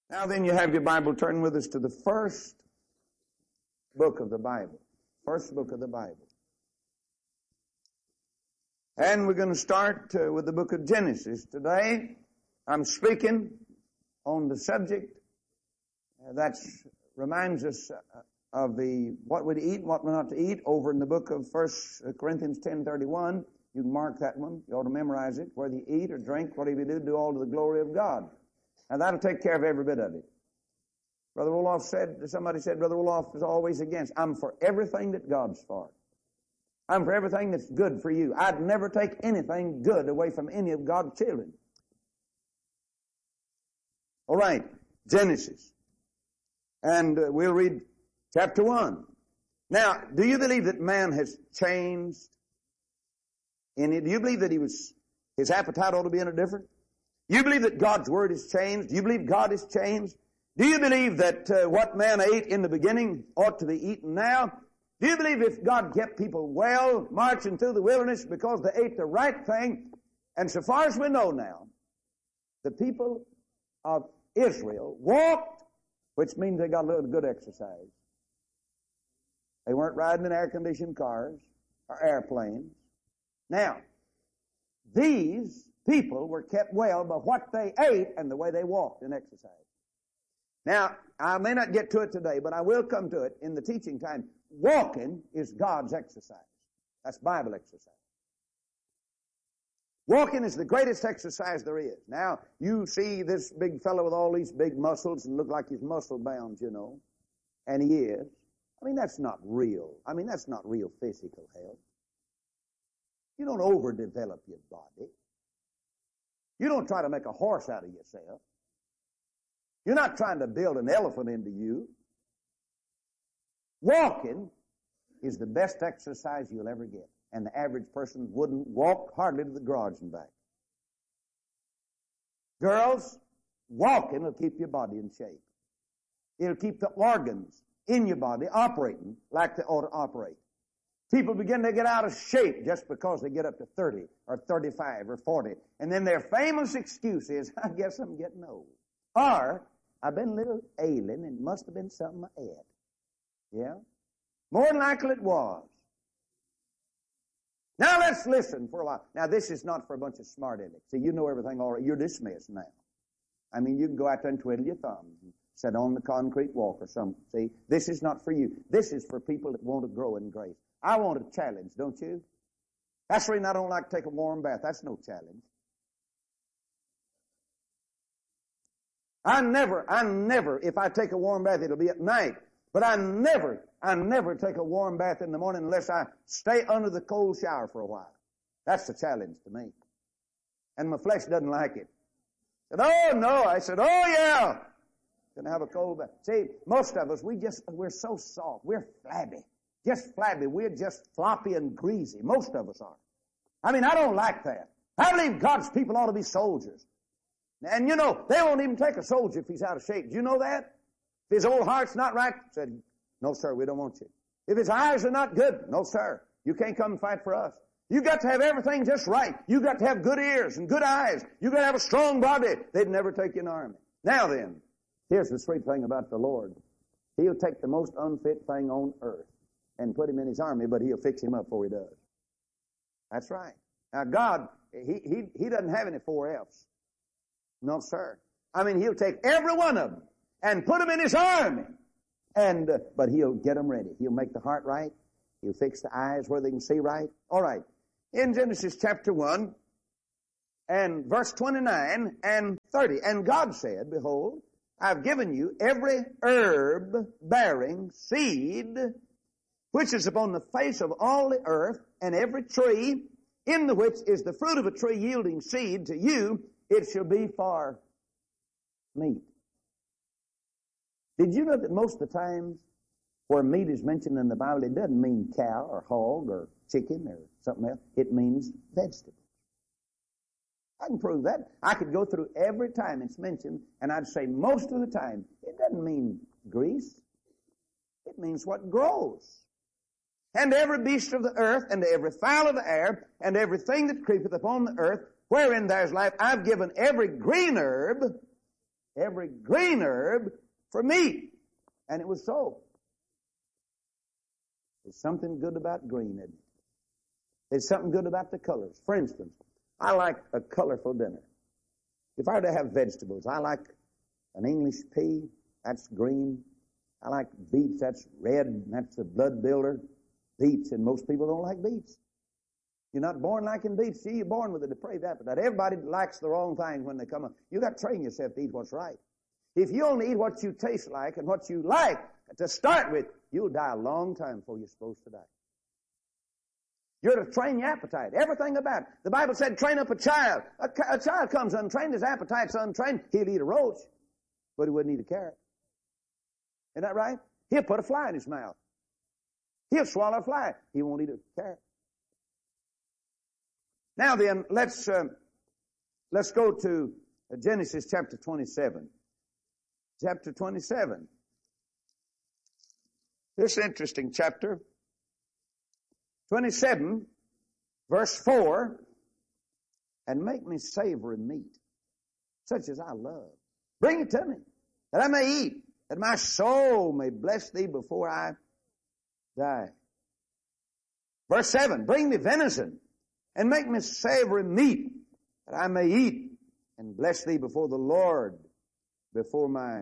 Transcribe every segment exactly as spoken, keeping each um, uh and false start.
Now then, you have your Bible. Turn with us to the first book of the Bible. First book of the Bible. And we're going to start uh, with the book of Genesis. Today, I'm speaking on the subject uh, that reminds us uh, of the what we're to eat and what we're not to eat over in the book of First Corinthians ten thirty-one. You can mark that one. You ought to memorize it. Whether you eat or drink, whatever you do, do all to the glory of God. And that'll take care of every bit of it. Brother Roloff said, somebody said, Brother Roloff is always against. I'm for everything that God's for. I'm for everything that's good for you. I'd never take anything good away from any of God's children. All right, Genesis. And uh, we'll read chapter one. Now, do you believe that man has changed in it? Do you believe that he was, his appetite ought to be any different? You believe that God's Word has changed? Do you believe God has changed? Do you believe that uh, what man ate in the beginning ought to be eaten now? Do you believe if God kept people well marching through the wilderness because they ate the right thing? And so far as we know now, the people of Israel walked, which means they got a little good exercise. They weren't riding in air-conditioned cars or airplanes. Now, these people were kept well by what they ate and the way they walked and exercised. Now, I may not get to it today, but I will come to it in the teaching time. Walking is God's exercise. That's Bible exercise. Walking is the greatest exercise there is. Now, you see this big fellow with all these big muscles and look like he's muscle bound, you know. And he is. I mean, that's not real. I mean, that's not real physical health. You don't overdevelop your body. You don't try to make a horse out of yourself. You're not trying to build an elephant into you. Walking is the best exercise you'll ever get. And the average person wouldn't walk hardly to the garage and back. Girls, walking will keep your body in shape. It'll keep the organs in your body operating like they ought to operate. People begin to get out of shape just because they get up to thirty or thirty-five or forty. And then their famous excuse is, I guess I'm getting old. Or, I've been a little ailing and it must have been something I ate. Yeah? More than likely it was. Now let's listen for a while. Now this is not for a bunch of smart alecks. See, you know everything already. You're dismissed now. I mean, you can go out there and twiddle your thumbs and sit on the concrete walk or something. See, this is not for you. This is for people that want to grow in grace. I want a challenge, don't you? That's the reason I don't like to take a warm bath. That's no challenge. I never, I never, if I take a warm bath, it'll be at night. But I never, I never take a warm bath in the morning unless I stay under the cold shower for a while. That's the challenge to me. And my flesh doesn't like it. I said, oh no. I said, oh yeah. Gonna have a cold bath. See, most of us, we just, we're so soft. We're flabby. Just flabby. We're just floppy and greasy. Most of us are. I mean, I don't like that. I believe God's people ought to be soldiers. And you know, they won't even take a soldier if he's out of shape. Do you know that? If his old heart's not right, said, no sir, we don't want you. If his eyes are not good, no sir, you can't come and fight for us. You got to have everything just right. You got to have good ears and good eyes. You got to have a strong body. They'd never take you in the army. Now then, here's the sweet thing about the Lord. He'll take the most unfit thing on earth and put him in his army, but he'll fix him up before he does. That's right. Now God, he, he, he doesn't have any four F's. No, sir. I mean, he'll take every one of them and put them in his army. And, uh, but he'll get them ready. He'll make the heart right. He'll fix the eyes where they can see right. All right. In Genesis chapter one and verse twenty-nine and thirty. And God said, behold, I've given you every herb bearing seed which is upon the face of all the earth, and every tree in the which is the fruit of a tree yielding seed to you, it shall be for meat. Did you know that most of the times where meat is mentioned in the Bible, it doesn't mean cow or hog or chicken or something else. It means vegetables. I can prove that. I could go through every time it's mentioned, and I'd say most of the time, it doesn't mean grease. It means what grows. And every beast of the earth, and every fowl of the air, and everything that creepeth upon the earth, wherein there is life, I've given every green herb, every green herb for meat. And it was so. There's something good about green, isn't it? There's something good about the colors. For instance, I like a colorful dinner. If I were to have vegetables, I like an English pea, that's green. I like beets, that's red, that's a blood builder. Beets, and most people don't like beets. You're not born liking beets. See, you're born with a depraved appetite. Everybody likes the wrong thing when they come up. You got to train yourself to eat what's right. If you only eat what you taste like and what you like to start with, you'll die a long time before you're supposed to die. You're to train your appetite. Everything about it. The Bible said, train up a child. A, a child comes untrained, his appetite's untrained. He'll eat a roach, but he wouldn't eat a carrot. Isn't that right? He'll put a fly in his mouth. He'll swallow a fly. He won't eat a carrot. Now then, let's uh, let's go to Genesis chapter twenty-seven. Chapter twenty-seven. This interesting chapter. twenty-seven, verse four. And make me savory meat, such as I love. Bring it to me, that I may eat, that my soul may bless thee before I die. Verse seven, bring me venison, and make me savory meat, that I may eat and bless thee before the Lord, before my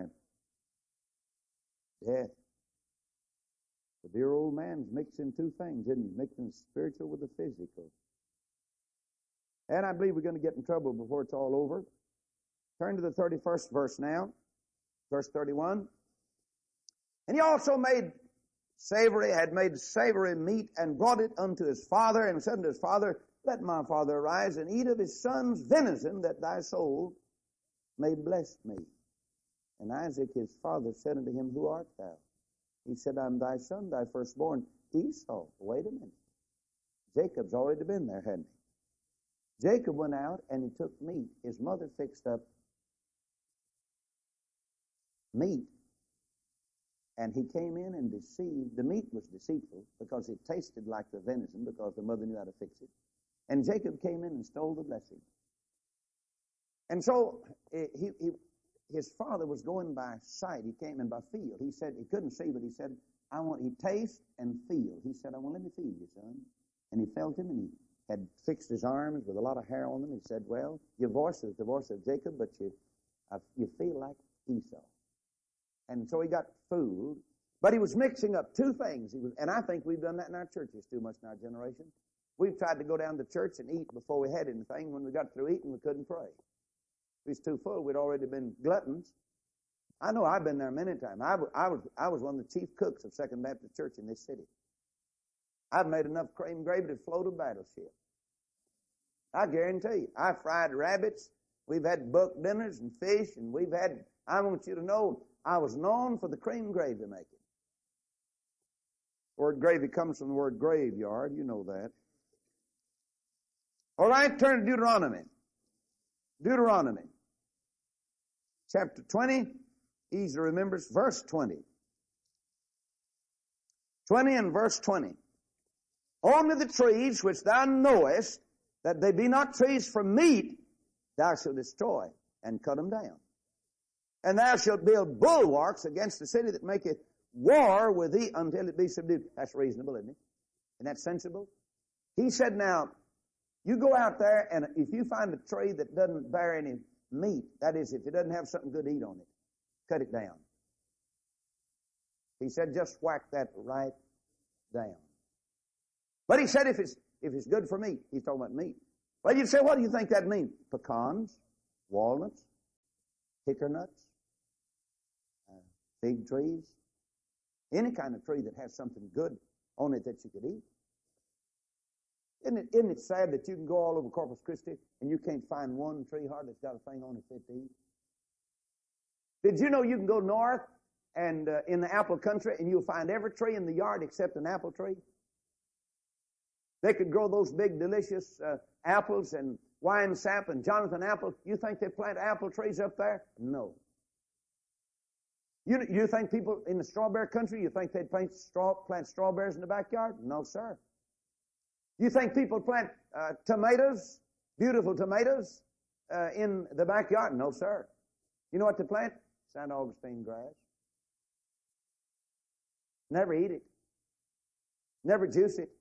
death. The dear old man's mixing two things, isn't he? Mixing the spiritual with the physical. And I believe we're going to get in trouble before it's all over. Turn to the thirty-first verse now. Verse thirty-one. And he also made savory, had made savory meat, and brought it unto his father, and said unto his father, let my father arise and eat of his son's venison, that thy soul may bless me. And Isaac his father said unto him, who art thou? He said, I'm thy son, thy firstborn. Esau. Wait a minute. Jacob's already been there, hadn't he? Jacob went out and he took meat. His mother fixed up meat. And he came in and deceived. The meat was deceitful because it tasted like the venison, because the mother knew how to fix it. And Jacob came in and stole the blessing. And so he, he, his father was going by sight. He came in by feel. He said, he couldn't see, but he said, I want, he taste and feel. He said, I want, let me feed you, son. And he felt him, and he had fixed his arms with a lot of hair on them. He said, well, your voice is the voice of Jacob, but you, uh, you feel like Esau. And so he got fooled. But he was mixing up two things. He was, and I think we've done that in our churches too much in our generation. We've tried to go down to church and eat before we had anything. When we got through eating, we couldn't pray. We was too full. We'd already been gluttons. I know I've been there many times. I, I, was, I was one of the chief cooks of Second Baptist Church in this city. I've made enough cream gravy to float a battleship. I guarantee you. I fried rabbits. We've had buck dinners and fish, and we've had, I want you to know, I was known for the cream gravy making. The word gravy comes from the word graveyard. You know that. All right, turn to Deuteronomy. Deuteronomy. Chapter twenty. Easy remembers. Verse twenty. twenty and verse twenty. Only the trees which thou knowest that they be not trees for meat, thou shalt destroy and cut them down. And thou shalt build bulwarks against the city that maketh war with thee until it be subdued. That's reasonable, isn't it? Isn't that sensible? He said, now, you go out there, and if you find a tree that doesn't bear any meat, that is, if it doesn't have something good to eat on it, cut it down. He said, just whack that right down. But he said, if it's if it's good for meat, he's talking about meat. Well, you'd say, what do you think that means? Pecans, walnuts, hickory nuts, uh, fig trees, any kind of tree that has something good on it that you could eat. Isn't it, isn't it sad that you can go all over Corpus Christi and you can't find one tree hardly that's got a thing on it fit to eat? Did you know you can go north and uh, in the apple country and you'll find every tree in the yard except an apple tree? They could grow those big, delicious uh, apples and wine sap and Jonathan apple. You think they plant apple trees up there? No. You, you think people in the strawberry country, you think they'd plant, straw, plant strawberries in the backyard? No, sir. You think people plant uh, tomatoes, beautiful tomatoes, uh, in the backyard? No, sir. You know what they plant? Saint Augustine grass. Never eat it. Never juice it.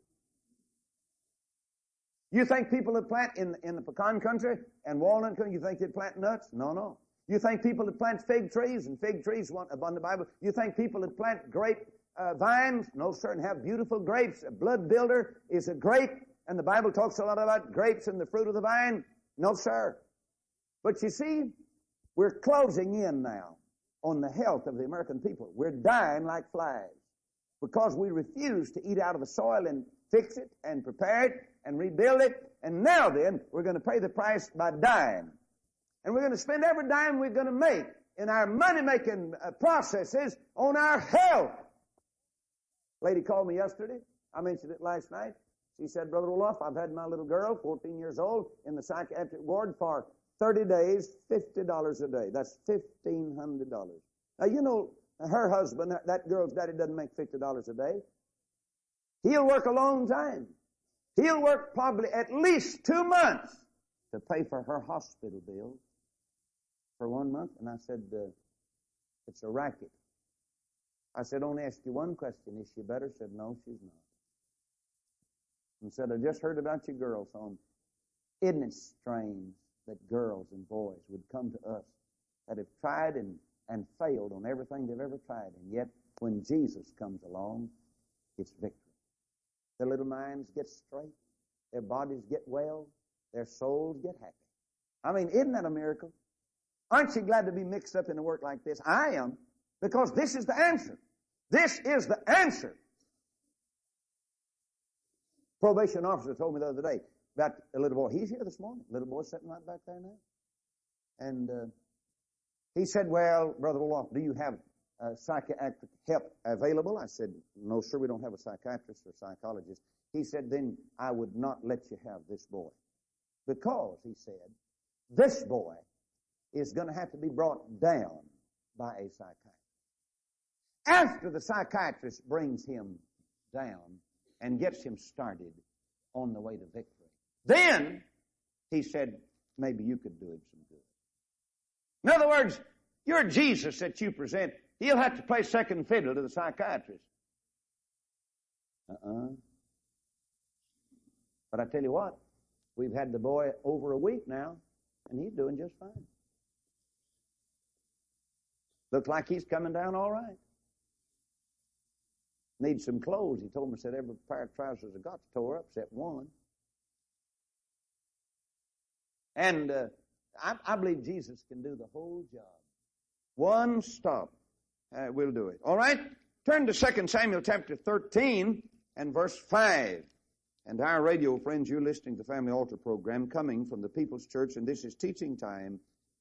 You think people that plant in, in the pecan country and walnut country, you think they'd plant nuts? No, no. You think people that plant fig trees, and fig trees want abundant the Bible, you think people that plant grape uh, vines? No, sir, and have beautiful grapes. A blood builder is a grape, and the Bible talks a lot about grapes and the fruit of the vine. No, sir. But you see, we're closing in now on the health of the American people. We're dying like flies because we refuse to eat out of the soil and fix it and prepare it and rebuild it. And now then, we're going to pay the price by dying. And we're going to spend every dime we're going to make in our money-making uh, processes on our health. Lady called me yesterday. I mentioned it last night. She said, Brother Olaf, I've had my little girl, fourteen years old, in the psychiatric ward for thirty days, fifty dollars a day. That's fifteen hundred dollars. Now, you know, her husband, that girl's daddy, doesn't make fifty dollars a day. He'll work a long time. He'll work probably at least two months to pay for her hospital bill for one month. And I said, uh, it's a racket. I said, only ask you one question. Is she better? Said, no, she's not. And said, I just heard about your girls home. Isn't it strange that girls and boys would come to us that have tried and, and failed on everything they've ever tried, and yet when Jesus comes along, it's victory. Their little minds get straight. Their bodies get well. Their souls get happy. I mean, isn't that a miracle? Aren't you glad to be mixed up in a work like this? I am, because this is the answer. This is the answer. Probation officer told me the other day about a little boy. He's here this morning. Little boy sitting right back there now. And uh, he said, well, Brother Olaf, do you have uh, psychiatric help available? I said, no, sir, we don't have a psychiatrist or psychologist. He said, then I would not let you have this boy. Because, he said, this boy is going to have to be brought down by a psychiatrist. After the psychiatrist brings him down and gets him started on the way to victory, then, he said, maybe you could do him some good. In other words, your Jesus that you present, he'll have to play second fiddle to the psychiatrist. Uh-uh. But I tell you what, we've had the boy over a week now, and he's doing just fine. Looks like he's coming down all right. Needs some clothes. He told me, said every pair of trousers I got tore up except one. And uh, I, I believe Jesus can do the whole job. One stop uh, will do it. All right? Turn to Second Samuel chapter thirteen and verse five. And our radio friends, you're listening to the Family Altar program coming from the People's Church, and this is teaching time.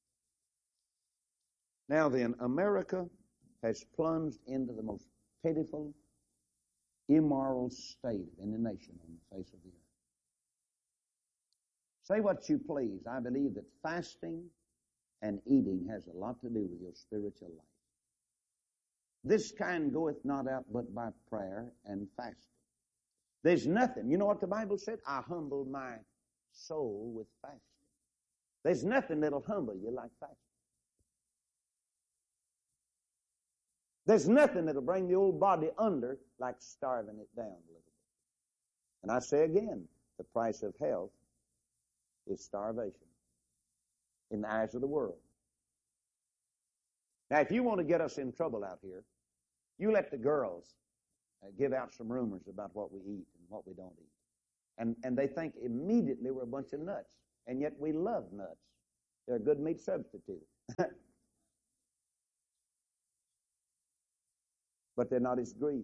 Now then, America has plunged into the most pitiful, immoral state in the nation on the face of the earth. Say what you please, I believe that fasting and eating has a lot to do with your spiritual life. This kind goeth not out but by prayer and fasting. There's nothing, you know what the Bible said? I humbled my soul with fasting. There's nothing that'll humble you like fasting. There's nothing that'll bring the old body under like starving it down a little bit. And I say again, the price of health is starvation in the eyes of the world. Now, if you want to get us in trouble out here, you let the girls uh, give out some rumors about what we eat and what we don't eat. And, and they think immediately we're a bunch of nuts. And yet we love nuts. They're a good meat substitute. But they're not as greasy.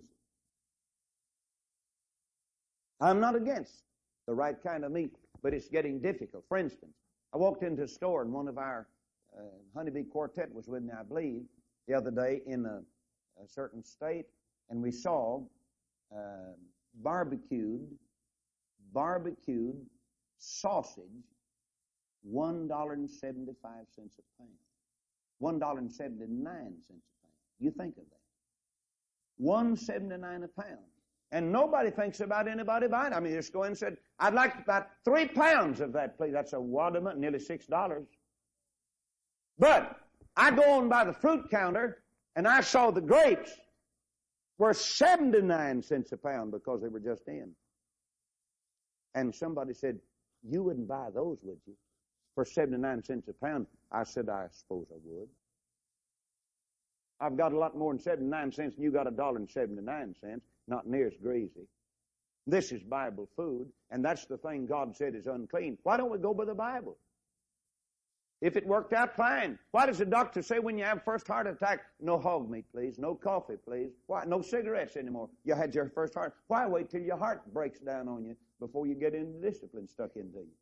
I'm not against the right kind of meat, but it's getting difficult. For instance, I walked into a store and one of our uh, honeybee quartet was with me, I believe, the other day in a, a certain state, and we saw uh, barbecued, barbecued sausage, one dollar and seventy-five cents a pound. one dollar and seventy-nine cents a pound. You think of that. one dollar and seventy-nine cents a pound. And nobody thinks about anybody buying it. I mean, just go in and said, I'd like about three pounds of that, please. That's a wad of money, nearly six dollars. But I go on by the fruit counter, and I saw the grapes were seventy-nine cents a pound because they were just in. And somebody said, you wouldn't buy those, would you, for seventy-nine cents a pound? I said, I suppose I would. I've got a lot more than seventy-nine cents, and you got a dollar and seventy-nine cents, not near as greasy. This is Bible food, and that's the thing God said is unclean. Why don't we go by the Bible? If it worked out, fine. Why does the doctor say when you have first heart attack, no hog meat, please, no coffee, please? Why? No cigarettes anymore. You had your first heart. Why wait till your heart breaks down on you before you get into discipline stuck into you?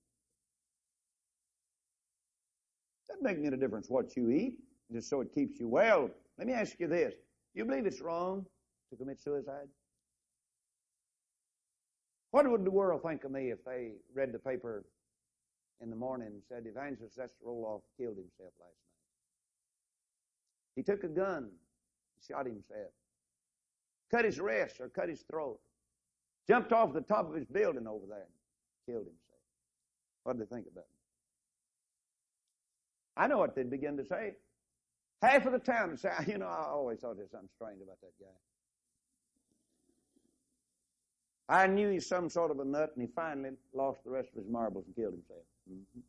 Doesn't make any difference what you eat, just so it keeps you well. Let me ask you this. You believe it's wrong to commit suicide? What would the world think of me if they read the paper in the morning and said, Evangelist Lester Roloff killed himself last night? He took a gun, shot himself, cut his wrist or cut his throat, jumped off the top of his building over there and killed himself. What did they think about him? I know what they'd begin to say. Half of the town would say, you know, I always thought there's something strange about that guy. I knew he's some sort of a nut, and he finally lost the rest of his marbles and killed himself. Mm-hmm.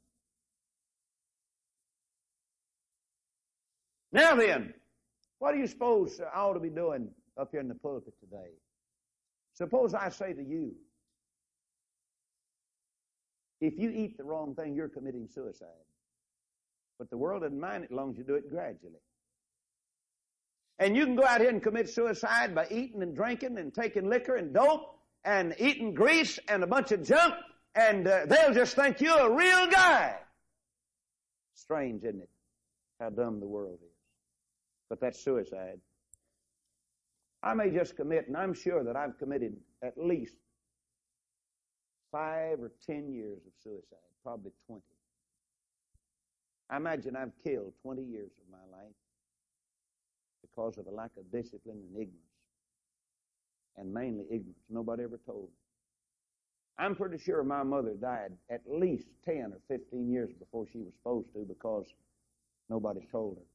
Now then, what do you suppose I ought to be doing up here in the pulpit today? Suppose I say to you, if you eat the wrong thing, you're committing suicide. But the world doesn't mind it as long as you do it gradually. And you can go out here and commit suicide by eating and drinking and taking liquor and dope and eating grease and a bunch of junk, and uh, they'll just think you're a real guy. Strange, isn't it, how dumb the world is? But that's suicide. I may just commit, and I'm sure that I've committed at least five or ten years of suicide, probably twenty. I imagine I've killed twenty years of my life because of a lack of discipline and ignorance. And mainly ignorance. Nobody ever told me. I'm pretty sure my mother died at least ten or fifteen years before she was supposed to because nobody told her.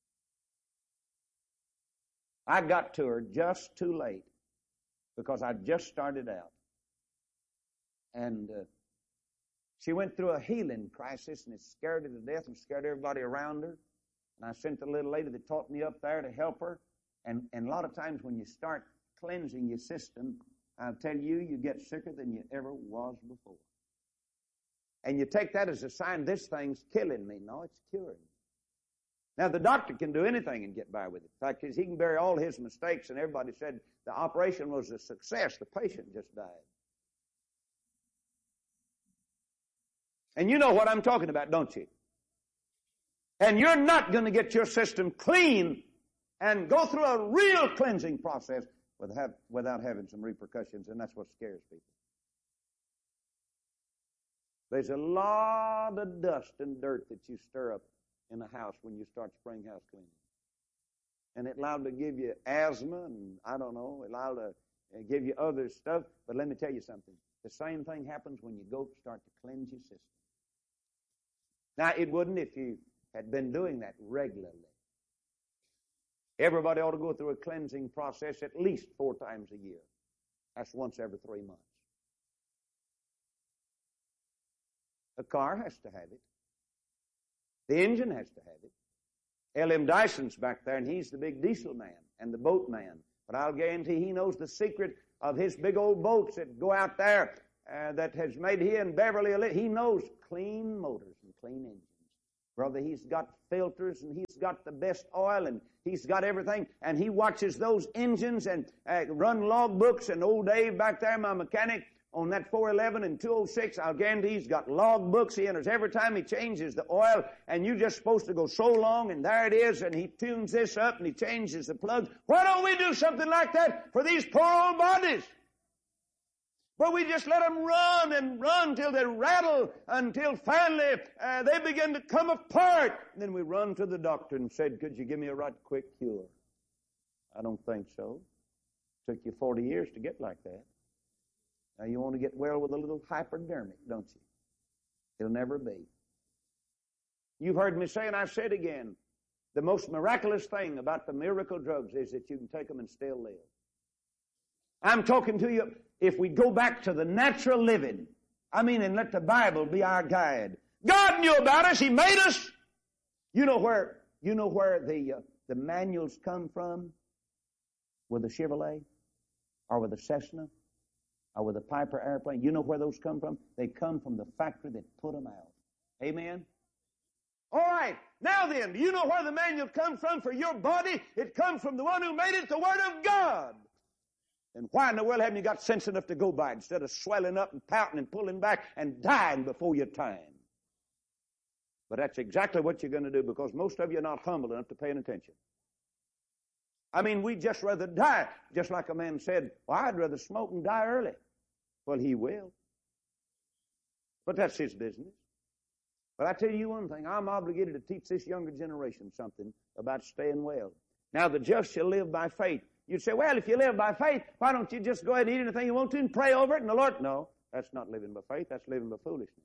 I got to her just too late because I just started out. And uh, she went through a healing crisis, and it scared her to death and scared everybody around her. And I sent a little lady that taught me up there to help her. And, and a lot of times when you start cleansing your system, I'll tell you, you get sicker than you ever was before. And you take that as a sign, this thing's killing me. No, it's curing me. Now, the doctor can do anything and get by with it. The fact is, he can bury all his mistakes, and everybody said the operation was a success. The patient just died. And you know what I'm talking about, don't you? And you're not going to get your system clean and go through a real cleansing process without, without having some repercussions, and that's what scares people. There's a lot of dust and dirt that you stir up in a house when you start spring house cleaning. And it allowed to give you asthma, and I don't know, it allowed to give you other stuff. But let me tell you something. The same thing happens when you go start to cleanse your system. Now, it wouldn't if you had been doing that regularly. Everybody ought to go through a cleansing process at least four times a year. That's once every three months. A car has to have it. The engine has to have it. L M Dyson's back there, and he's the big diesel man and the boat man. But I'll guarantee he knows the secret of his big old boats that go out there uh, that has made he and Beverly a li- He knows clean motors and clean engines. Brother, he's got filters, and he's got the best oil, and he's got everything, and he watches those engines and uh, run log books. And old Dave back there, my mechanic, on that four eleven and two oh six, I'll guarantee he's got log books. He enters every time he changes the oil, and you're just supposed to go so long, and there it is, and he tunes this up, and he changes the plugs. Why don't we do something like that for these poor old bodies? But we just let them run and run till they rattle, until finally uh, they begin to come apart. And then we run to the doctor and said, could you give me a right quick cure? I don't think so. Took you forty years to get like that. Now you want to get well with a little hypodermic, don't you? It'll never be. You've heard me say, and I say it again, The most miraculous thing about the miracle drugs is that you can take them and still live. I'm talking to you, if we go back to the natural living, I mean, and let the Bible be our guide. God knew about us. He made us. You know where, you know where the, uh, the manuals come from? With a Chevrolet? Or with a Cessna? Or with a Piper airplane? You know where those come from? They come from the factory that put them out. Amen? All right. Now then, do you know where the manual comes from for your body? It comes from the one who made it, the Word of God. And why in the world haven't you got sense enough to go by it instead of swelling up and pouting and pulling back and dying before your time? But that's exactly what you're going to do, because most of you are not humble enough to pay attention. I mean, we'd just rather die. Just like a man said, well, I'd rather smoke and die early. Well, he will. But that's his business. But I tell you one thing, I'm obligated to teach this younger generation something about staying well. Now, the just shall live by faith. You'd say, well, if you live by faith, why don't you just go ahead and eat anything you want to and pray over it and the Lord? No, that's not living by faith. That's living by foolishness.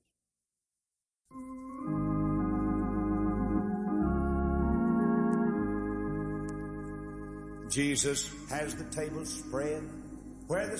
Jesus has the table spread where the